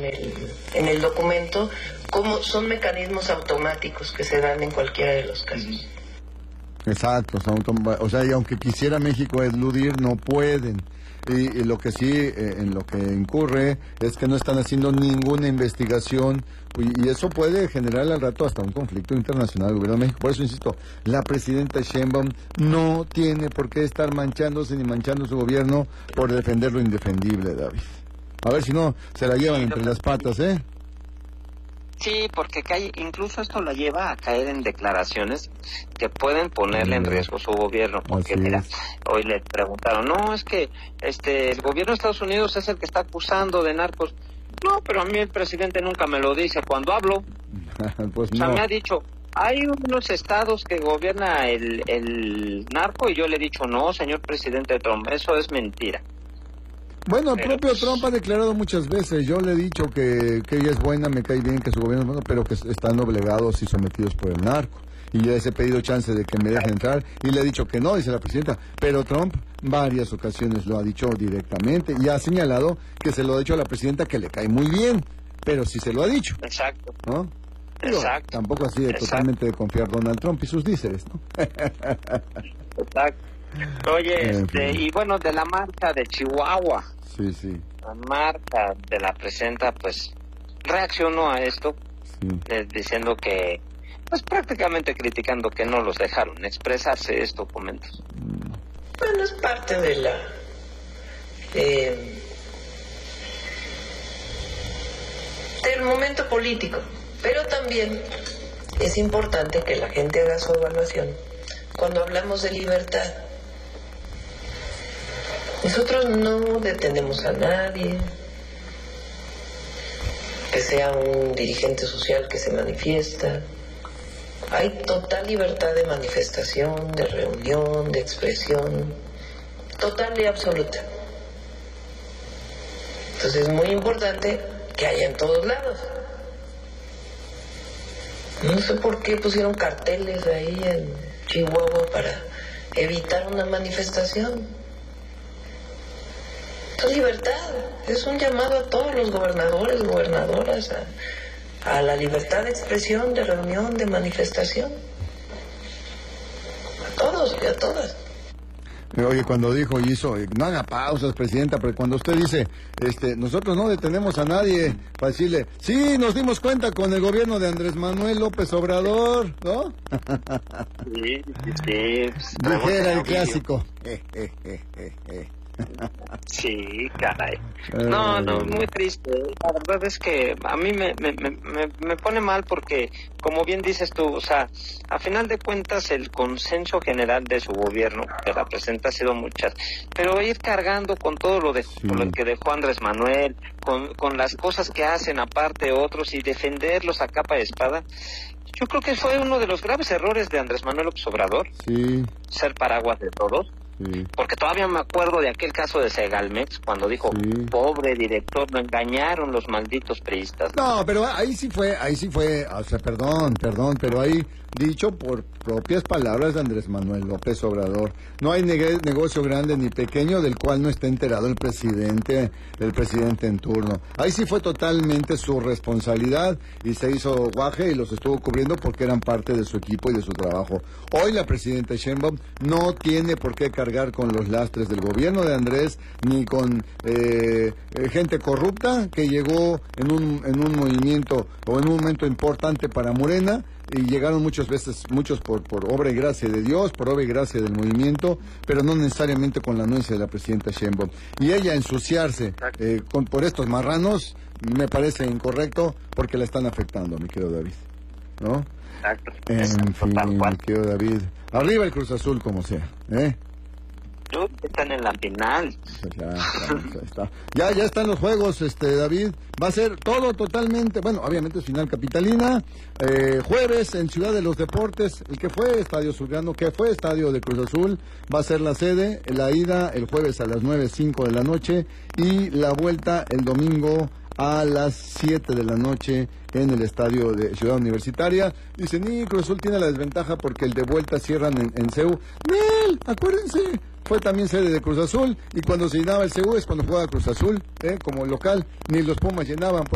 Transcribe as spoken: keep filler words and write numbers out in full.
el, en el documento, cómo son mecanismos automáticos que se dan en cualquiera de los casos. Exacto, son autom- o sea, y aunque quisiera México eludir, no pueden. Y, y lo que sí, eh, en lo que incurre, es que no están haciendo ninguna investigación, y, y eso puede generar al rato hasta un conflicto internacional del gobierno de México. Por eso insisto, la presidenta Sheinbaum no tiene por qué estar manchándose ni manchando su gobierno por defender lo indefendible, David. A ver si no se la llevan entre las patas, ¿eh? Sí, porque cae, incluso esto la lleva a caer en declaraciones que pueden ponerle en riesgo su gobierno, porque Así mira, es. hoy le preguntaron, no, es que este el gobierno de Estados Unidos es el que está acusando de narcos. No, pero a mí el presidente nunca me lo dice cuando hablo. Pues O sea, no. me ha dicho, hay unos estados que gobierna el, el narco, y yo le he dicho, no, señor presidente Trump, eso es mentira. Bueno, el Pero, propio Trump ha declarado muchas veces, yo le he dicho que, que ella es buena, me cae bien, que su gobierno es bueno, pero que están obligados y sometidos por el narco. Y yo les he pedido chance de que me dejen entrar, y le he dicho que no, dice la presidenta. Pero Trump varias ocasiones lo ha dicho directamente, y ha señalado que se lo ha dicho a la presidenta, que le cae muy bien, pero sí se lo ha dicho, Exacto. ¿no? Digo, Exacto. tampoco así de Exacto. totalmente de confiar Donald Trump y sus díceres, ¿no? Exacto. Oye, En este, fin. y bueno, de la marcha de Chihuahua, Sí, sí, la marcha de la presidenta, pues reaccionó a esto, sí. eh, diciendo que, pues prácticamente criticando que no los dejaron expresarse, esto comenta. Bueno, es parte de la... Eh, del momento político, pero también es importante que la gente haga su evaluación. Cuando hablamos de libertad, nosotros no detenemos a nadie, que sea un dirigente social que se manifiesta. Hay total libertad de manifestación, de reunión, de expresión, total y absoluta. Entonces es muy importante que haya en todos lados. No sé por qué pusieron carteles ahí en Chihuahua para evitar una manifestación. Es libertad, es un llamado a todos los gobernadores, gobernadoras, a, a la libertad de expresión, de reunión, de manifestación. A todos y a todas. Oye, cuando dijo y hizo, no haga pausas, presidenta, pero cuando usted dice, este, nosotros no detenemos a nadie, para decirle, sí, nos dimos cuenta con el gobierno de Andrés Manuel López Obrador, ¿no? Sí, sí, sí. Dijera el clásico. Eh, eh, eh, eh, eh. Sí, caray. No, no, muy triste. La verdad es que a mí me, me, me, me pone mal porque, como bien dices tú, o sea, a final de cuentas el consenso general de su gobierno, que la presenta, ha sido muchas, pero ir cargando con todo lo, de, Sí. con lo que dejó Andrés Manuel, con, con las cosas que hacen aparte otros y defenderlos a capa y espada, yo creo que fue uno de los graves errores de Andrés Manuel López Obrador, Sí, ser paraguas de todos. sí. Porque todavía me acuerdo de aquel caso de Segalmex, cuando dijo, Sí. pobre director, lo engañaron los malditos priistas. No, pero ahí sí fue, ahí sí fue, o sea, perdón, perdón, pero ahí dicho por propias palabras de Andrés Manuel López Obrador. No hay neg- negocio grande ni pequeño del cual no esté enterado el presidente, el presidente en turno. Ahí sí fue totalmente su responsabilidad y se hizo guaje y los estuvo cubriendo porque eran parte de su equipo y de su trabajo. Hoy la presidenta Sheinbaum no tiene por qué cargar con los lastres del gobierno de Andrés ni con eh, eh, gente corrupta que llegó en un, en un movimiento o en un momento importante para Morena. Y llegaron muchas veces, muchos por, por obra y gracia de Dios, por obra y gracia del movimiento, pero no necesariamente con la anuencia de la presidenta Sheinbaum. Y ella ensuciarse eh, con, por estos marranos me parece incorrecto porque la están afectando, mi querido David, ¿no? Exacto. En Exacto, fin, tal cual. mi querido David. Arriba el Cruz Azul como sea, ¿eh? Yo, están en la final. Pues ya, ya, ya está. Ya, ya están los juegos, este David. Va a ser todo totalmente, bueno, obviamente es final capitalina. Eh, jueves en Ciudad de los Deportes, el que fue Estadio Surgano, que fue Estadio de Cruz Azul, va a ser la sede. La ida el jueves a las nueve cinco de la noche y la vuelta el domingo a las siete de la noche en el estadio de Ciudad Universitaria. Dicen, y Cruz Azul tiene la desventaja porque el de vuelta cierran en, en C U. ¡Nel! Acuérdense, fue también sede de Cruz Azul y cuando se llenaba el C U es cuando jugaba Cruz Azul, ¿eh? Como local, ni los Pumas llenaban.